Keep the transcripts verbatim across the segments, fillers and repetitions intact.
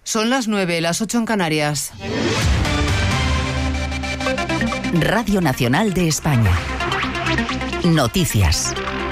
Son las nueve, las ocho en Canarias. Radio Nacional de España. Noticias.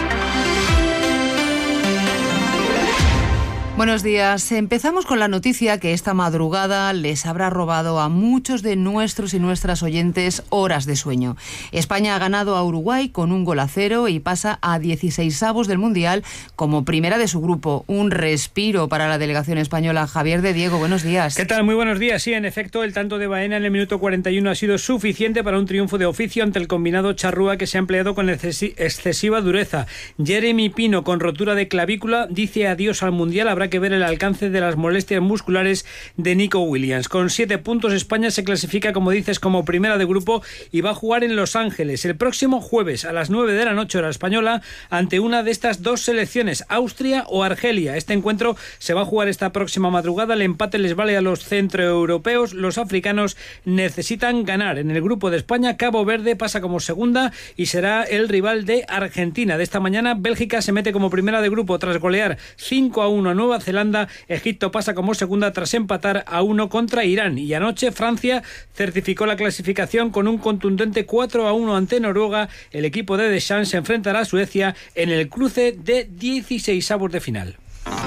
Buenos días. Empezamos con la noticia que esta madrugada les habrá robado a muchos de nuestros y nuestras oyentes horas de sueño. España ha ganado a Uruguay con un gol a cero y pasa a dieciseisavos del Mundial como primera de su grupo. Un respiro para la delegación española. Javier de Diego, buenos días. ¿Qué tal? Muy buenos días. Sí, en efecto, el tanto de Baena en el minuto cuarenta y uno ha sido suficiente para un triunfo de oficio ante el combinado charrúa que se ha empleado con excesiva dureza. Jeremy Pino, con rotura de clavícula, dice adiós al Mundial. Habrá que ver el alcance de las molestias musculares de Nico Williams. Con siete puntos, España se clasifica, como dices, como primera de grupo y va a jugar en Los Ángeles el próximo jueves a las nueve de la noche hora española ante una de estas dos selecciones, Austria o Argelia. Este encuentro se va a jugar esta próxima madrugada. El empate les vale a los centroeuropeos. Los africanos necesitan ganar. En el grupo de España, Cabo Verde pasa como segunda y será el rival de Argentina. De esta mañana, Bélgica se mete como primera de grupo tras golear cinco a uno a Nueva Zelanda. Egipto pasa como segunda tras empatar a uno contra Irán. Y anoche Francia certificó la clasificación con un contundente cuatro a uno ante Noruega. El equipo de Deschamps se enfrentará a Suecia en el cruce de dieciseisavos de final.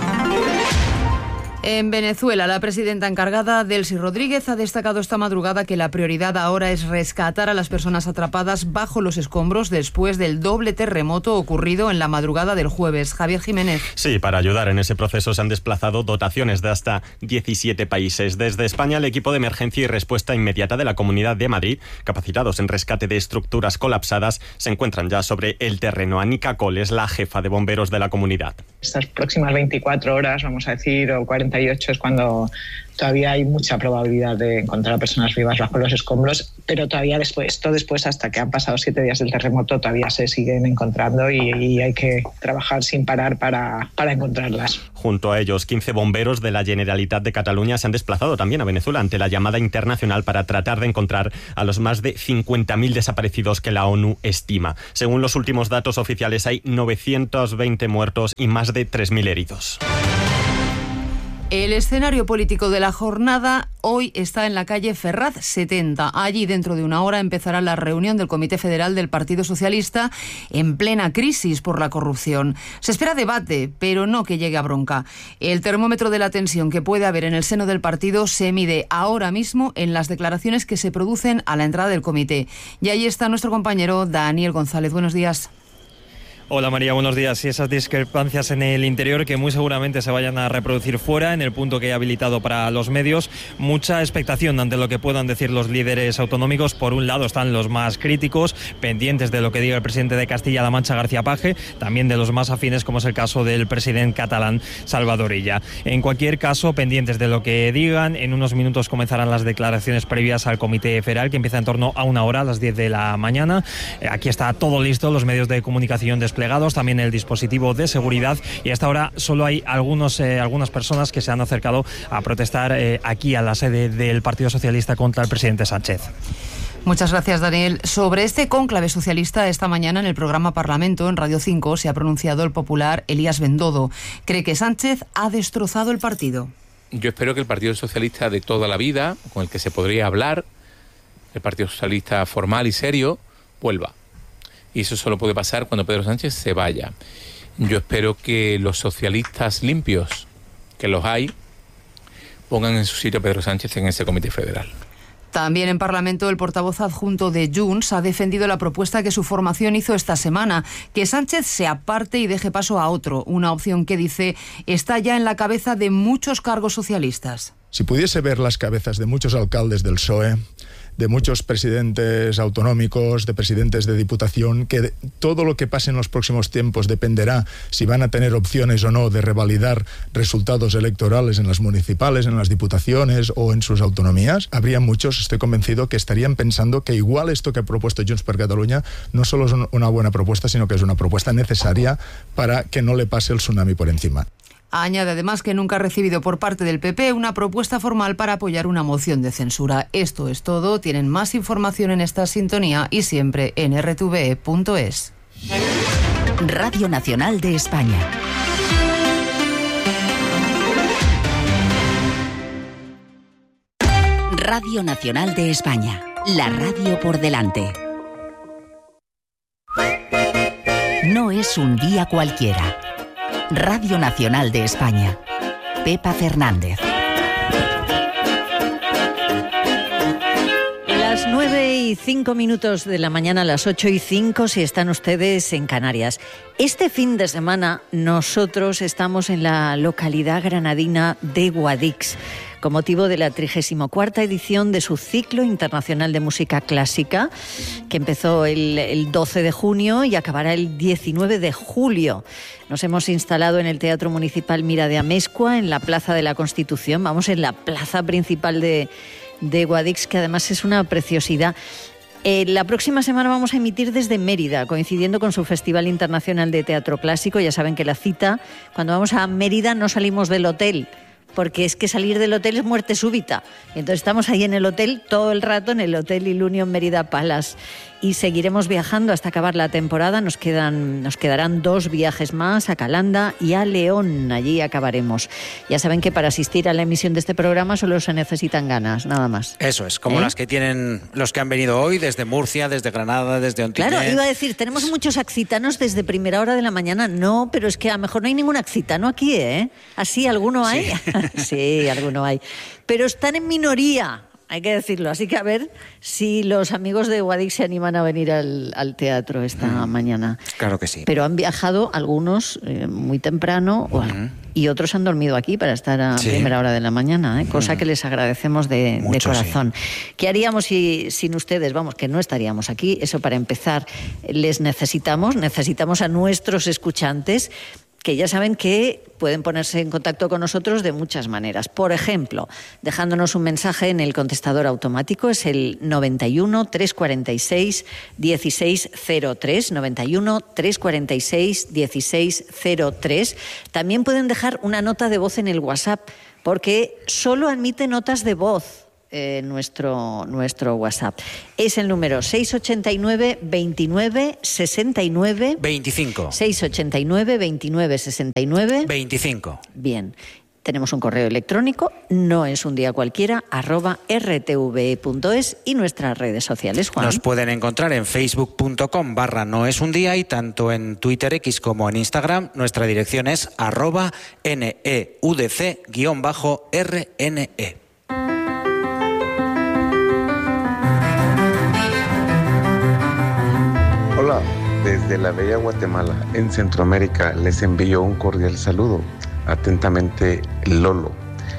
En Venezuela, la presidenta encargada, Delcy Rodríguez, ha destacado esta madrugada que la prioridad ahora es rescatar a las personas atrapadas bajo los escombros después del doble terremoto ocurrido en la madrugada del jueves. Javier Jiménez. Sí, para ayudar en ese proceso se han desplazado dotaciones de hasta diecisiete países. Desde España, el equipo de emergencia y respuesta inmediata de la Comunidad de Madrid, capacitados en rescate de estructuras colapsadas, se encuentran ya sobre el terreno. Anica Cole es la jefa de bomberos de la comunidad. Estas próximas veinticuatro horas, vamos a decir, o cuarenta y ocho, es cuando todavía hay mucha probabilidad de encontrar a personas vivas bajo los escombros, pero todavía después, esto después, hasta que han pasado siete días del terremoto, todavía se siguen encontrando y, y hay que trabajar sin parar para, para encontrarlas. Junto a ellos, quince bomberos de la Generalitat de Cataluña se han desplazado también a Venezuela ante la llamada internacional para tratar de encontrar a los más de cincuenta mil desaparecidos que la ONU estima. Según los últimos datos oficiales, hay novecientos veinte muertos y más de tres mil heridos. El escenario político de la jornada hoy está en la calle Ferraz setenta. Allí, dentro de una hora, empezará la reunión del Comité Federal del Partido Socialista en plena crisis por la corrupción. Se espera debate, pero no que llegue a bronca. El termómetro de la tensión que puede haber en el seno del partido se mide ahora mismo en las declaraciones que se producen a la entrada del comité. Y ahí está nuestro compañero Daniel González. Buenos días. Hola María, buenos días. Y esas discrepancias en el interior que muy seguramente se vayan a reproducir fuera, en el punto que he habilitado para los medios. Mucha expectación ante lo que puedan decir los líderes autonómicos. Por un lado están los más críticos, pendientes de lo que diga el presidente de Castilla-La Mancha, García Paje, también de los más afines, como es el caso del presidente catalán, Salvador Illa. En cualquier caso, pendientes de lo que digan. En unos minutos comenzarán las declaraciones previas al Comité Federal, que empieza en torno a una hora, a las diez de la mañana. Aquí está todo listo, los medios de comunicación desplegados, también el dispositivo de seguridad, y hasta ahora solo hay algunos, eh, algunas personas que se han acercado a protestar eh, aquí a la sede del Partido Socialista contra el presidente Sánchez. Muchas gracias, Daniel. Sobre este cónclave socialista, esta mañana en el programa Parlamento, en Radio cinco, se ha pronunciado el popular Elías Bendodo. Cree que Sánchez ha destrozado el partido. Yo espero que el Partido Socialista de toda la vida, con el que se podría hablar, el Partido Socialista formal y serio, vuelva. Y eso solo puede pasar cuando Pedro Sánchez se vaya. Yo espero que los socialistas limpios, que los hay, pongan en su sitio a Pedro Sánchez en ese Comité Federal. También en Parlamento, el portavoz adjunto de Junts ha defendido la propuesta que su formación hizo esta semana, que Sánchez se aparte y deje paso a otro, una opción que, dice, está ya en la cabeza de muchos cargos socialistas. Si pudiese ver las cabezas de muchos alcaldes del P S O E, de muchos presidentes autonómicos, de presidentes de diputación, que todo lo que pase en los próximos tiempos dependerá si van a tener opciones o no de revalidar resultados electorales en las municipales, en las diputaciones o en sus autonomías. Habría muchos, estoy convencido, que estarían pensando que igual esto que ha propuesto Junts per Catalunya no solo es una buena propuesta, sino que es una propuesta necesaria para que no le pase el tsunami por encima. Añade además que nunca ha recibido por parte del P P una propuesta formal para apoyar una moción de censura. Esto es todo. Tienen más información en esta sintonía y siempre en erre te ve punto es. Radio Nacional de España. Radio Nacional de España, la radio por delante. No es un día cualquiera. Radio Nacional de España. Pepa Fernández. Las nueve y cinco minutos de la mañana, las ocho y cinco si están ustedes en Canarias. Este fin de semana nosotros estamos en la localidad granadina de Guadix, con motivo de la trigésima cuarta edición de su ciclo internacional de música clásica, que empezó el, el doce de junio y acabará el diecinueve de julio. Nos hemos instalado en el Teatro Municipal Mira de Amezcua, en la Plaza de la Constitución, vamos en la plaza principal de, de Guadix, que además es una preciosidad. Eh, la próxima semana vamos a emitir desde Mérida, coincidiendo con su Festival Internacional de Teatro Clásico. Ya saben que la cita, cuando vamos a Mérida no salimos del hotel, porque es que salir del hotel es muerte súbita. Entonces estamos ahí en el hotel todo el rato, en el Hotel Ilunion Mérida Palace. Y seguiremos viajando hasta acabar la temporada. Nos quedan, nos quedarán dos viajes más, a Calanda y a León. Allí acabaremos. Ya saben que para asistir a la emisión de este programa solo se necesitan ganas, nada más. Eso es, como ¿Eh? las que tienen los que han venido hoy desde Murcia, desde Granada, desde Ontinyent. Claro, iba a decir, tenemos muchos accitanos desde primera hora de la mañana. No, pero es que a lo mejor no hay ningún accitano aquí, ¿eh? Así, ¿alguno hay? Sí, sí, alguno hay. Pero están en minoría, hay que decirlo. Así que a ver si los amigos de Guadix se animan a venir al, al teatro esta mm. mañana. Claro que sí. Pero han viajado algunos eh, muy temprano o, mm. y otros han dormido aquí para estar a sí. primera hora de la mañana, ¿eh? Cosa mm. que les agradecemos de, Mucho, de corazón. Sí. ¿Qué haríamos si, sin ustedes? Vamos, que no estaríamos aquí. Eso para empezar. Les necesitamos, necesitamos a nuestros escuchantes, que ya saben que pueden ponerse en contacto con nosotros de muchas maneras. Por ejemplo, dejándonos un mensaje en el contestador automático, es el noventa y uno, trescientos cuarenta y seis, dieciséis cero tres, noventa y uno, trescientos cuarenta y seis, dieciséis cero tres. También pueden dejar una nota de voz en el WhatsApp, porque solo admite notas de voz. Eh, nuestro, nuestro WhatsApp. Es el número seiscientos ochenta y nueve, veintinueve, sesenta y nueve... veinticinco. seiscientos ochenta y nueve, veintinueve, sesenta y nueve... veinticinco. Bien. Tenemos un correo electrónico, no es un día cualquiera, arroba r t v punto es, y nuestras redes sociales, Juan. Nos pueden encontrar en facebook punto com barra no es un día, y tanto en Twitter X como en Instagram nuestra dirección es arroba neudc guión bajo rne. Hola, desde la bella Guatemala, en Centroamérica, les envío un cordial saludo. Atentamente, Lolo.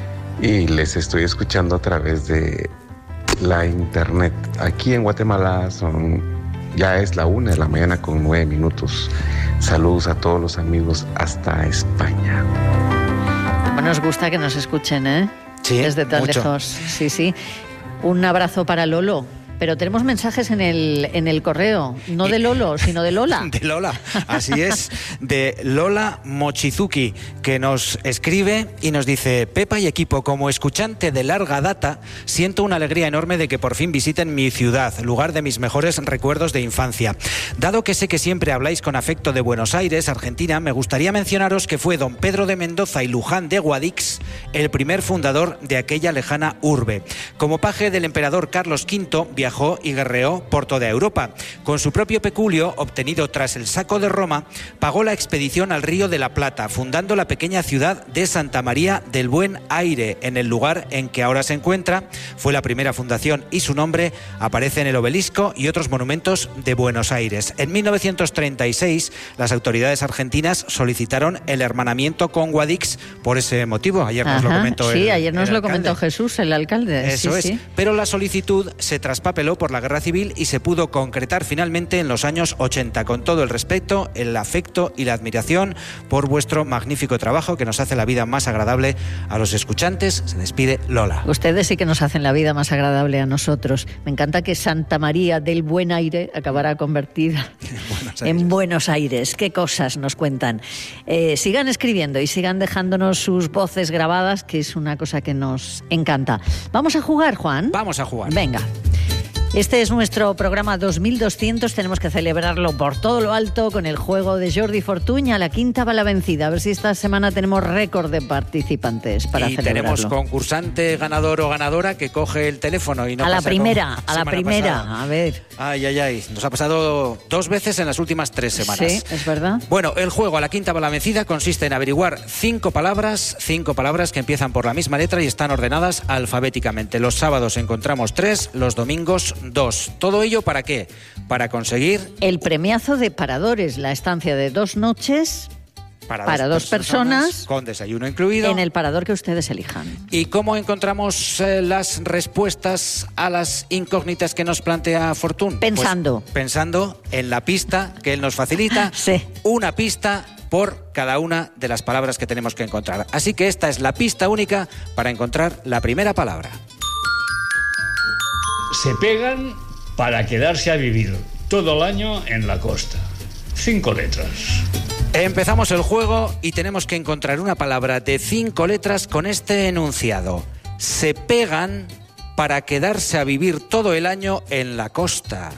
Y les estoy escuchando a través de la internet. Aquí en Guatemala son, ya es la una de la mañana con nueve minutos. Saludos a todos los amigos hasta España. Como nos gusta que nos escuchen, ¿eh? Sí, desde tan mucho. lejos. Sí, sí. Un abrazo para Lolo. Pero tenemos mensajes en el, en el correo, no de Lolo, sino de Lola. De Lola, así es, de Lola Mochizuki, que nos escribe y nos dice: Pepa y equipo, como escuchante de larga data, siento una alegría enorme de que por fin visiten mi ciudad, lugar de mis mejores recuerdos de infancia. Dado que sé que siempre habláis con afecto de Buenos Aires, Argentina, me gustaría mencionaros que fue don Pedro de Mendoza y Luján de Guadix el primer fundador de aquella lejana urbe. Como paje del emperador Carlos quinto, viajó y guerreó por toda Europa. Con su propio peculio, obtenido tras el saco de Roma, pagó la expedición al Río de la Plata, fundando la pequeña ciudad de Santa María del Buen Aire, en el lugar en que ahora se encuentra. Fue la primera fundación y su nombre aparece en el obelisco y otros monumentos de Buenos Aires. En mil novecientos treinta y seis, las autoridades argentinas solicitaron el hermanamiento con Guadix por ese motivo. Ayer nos Ajá, lo comentó Sí, el, ayer nos el lo alcalde. comentó Jesús, el alcalde. Eso sí, es, sí. pero la solicitud se traspapeló por la guerra civil y se pudo concretar finalmente en los años ochenta. Con todo el respeto, el afecto y la admiración por vuestro magnífico trabajo que nos hace la vida más agradable a los escuchantes, se despide Lola. Ustedes sí que nos hacen la vida más agradable a nosotros. Me encanta que Santa María del Buen Aire acabará convertida Buenos en Buenos Aires. Qué cosas nos cuentan. Eh, sigan escribiendo y sigan dejándonos sus voces grabadas, que es una cosa que nos encanta. ¿Vamos a jugar, Juan? Vamos a jugar. Venga. Este es nuestro programa dos mil doscientos, tenemos que celebrarlo por todo lo alto con el juego de Jordi Fortuña, la quinta va la vencida. A ver si esta semana tenemos récord de participantes para y celebrarlo. Tenemos concursante ganador o ganadora que coge el teléfono y no a la pasa primera, como a la primera, pasada. a ver. Ay, ay, ay, nos ha pasado dos veces en las últimas tres semanas. Sí, es verdad. Bueno, el juego a la quinta va la vencida consiste en averiguar cinco palabras, cinco palabras que empiezan por la misma letra y están ordenadas alfabéticamente. Los sábados encontramos tres, los domingos dos. Todo ello ¿para qué? Para conseguir el premiazo de Paradores, la estancia de dos noches para, para dos, dos personas, personas con desayuno incluido en el parador que ustedes elijan. ¿Y cómo encontramos eh, las respuestas a las incógnitas que nos plantea Fortún? Pensando. Pues, pensando en la pista que él nos facilita. Sí. Una pista por cada una de las palabras que tenemos que encontrar. Así que esta es la pista única para encontrar la primera palabra. Se pegan para quedarse a vivir todo el año en la costa. Cinco letras. Empezamos el juego y tenemos que encontrar una palabra de cinco letras con este enunciado. Se pegan para quedarse a vivir todo el año en la costa.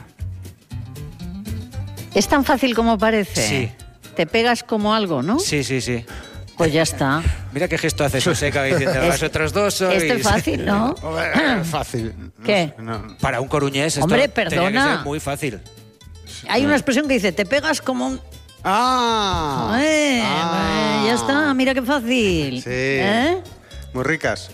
¿Es tan fácil como parece? Sí. Te pegas como algo, ¿no? Sí, sí, sí. Pues ya está. Mira qué gesto hace Suseca diciendo Es- vosotros dos sois... Esto es fácil, ¿no? Fácil. ¿Qué? No. Para un coruñés esto Hombre, tenía que perdona. ser muy fácil. Hay una expresión que dice, te pegas como un... ¡Ah! Eh, Ah. eh, ya está, mira qué fácil. Sí. ¿Eh? Muy ricas.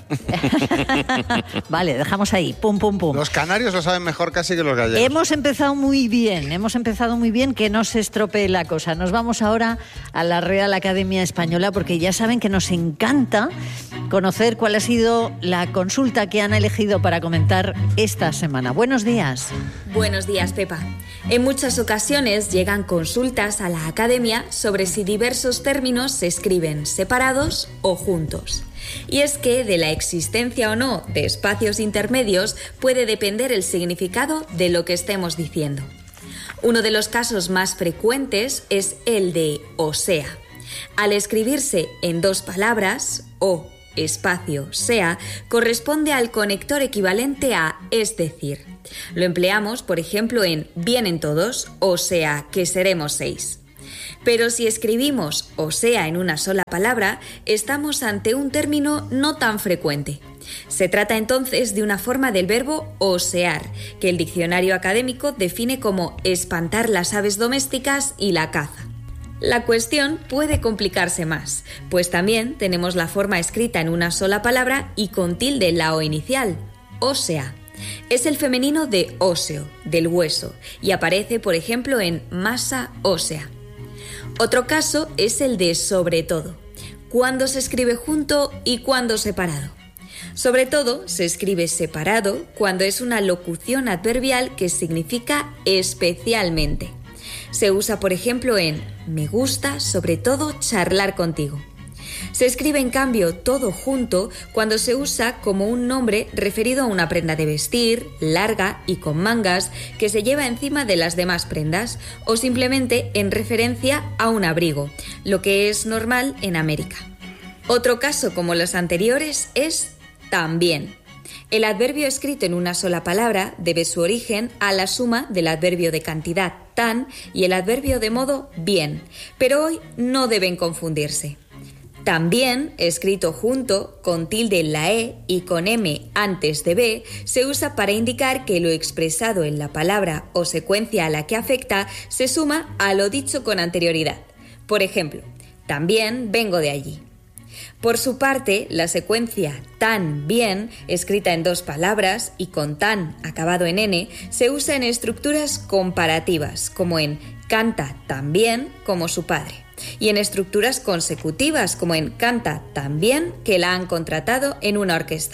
Vale, dejamos ahí, pum, pum, pum. Los canarios lo saben mejor casi que los gallegos. Hemos empezado muy bien, hemos empezado muy bien, que no se estropee la cosa. Nos vamos ahora a la Real Academia Española porque ya saben que nos encanta conocer cuál ha sido la consulta que han elegido para comentar esta semana. Buenos días. Buenos días, Pepa. En muchas ocasiones llegan consultas a la academia sobre si diversos términos se escriben separados o juntos. Y es que de la existencia o no de espacios intermedios puede depender el significado de lo que estemos diciendo. Uno de los casos más frecuentes es el de o sea. Al escribirse en dos palabras, o espacio sea, corresponde al conector equivalente a es decir. Lo empleamos, por ejemplo, en vienen todos, o sea, que seremos seis. Pero si escribimos o sea en una sola palabra, estamos ante un término no tan frecuente. Se trata entonces de una forma del verbo osear, que el diccionario académico define como espantar las aves domésticas y la caza. La cuestión puede complicarse más, pues también tenemos la forma escrita en una sola palabra y con tilde en la o inicial, ósea. Es el femenino de óseo, del hueso, y aparece, por ejemplo, en masa ósea. Otro caso es el de sobre todo, cuando se escribe junto y cuando separado. Sobre todo se escribe separado cuando es una locución adverbial que significa especialmente. Se usa, por ejemplo, en me gusta sobre todo charlar contigo. Se escribe, en cambio, todo junto cuando se usa como un nombre referido a una prenda de vestir, larga y con mangas, que se lleva encima de las demás prendas, o simplemente en referencia a un abrigo, lo que es normal en América. Otro caso como los anteriores es también. El adverbio escrito en una sola palabra debe su origen a la suma del adverbio de cantidad tan y el adverbio de modo bien, pero hoy no deben confundirse. También, escrito junto, con tilde en la E y con M antes de B, se usa para indicar que lo expresado en la palabra o secuencia a la que afecta se suma a lo dicho con anterioridad. Por ejemplo, también vengo de allí. Por su parte, la secuencia tan bien, escrita en dos palabras y con tan acabado en N, se usa en estructuras comparativas, como en canta tan bien como su padre, y en estructuras consecutivas, como en canta tan bien que la han contratado en una orquesta.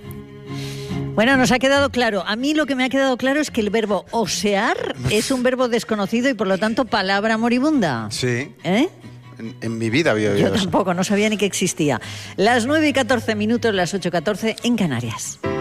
Bueno, nos ha quedado claro. A mí lo que me ha quedado claro es que el verbo osear es un verbo desconocido y por lo tanto palabra moribunda. Sí. ¿Eh? En, en mi vida había Yo oído eso. tampoco, no sabía ni que existía. Las nueve y catorce minutos, las ocho y catorce en Canarias.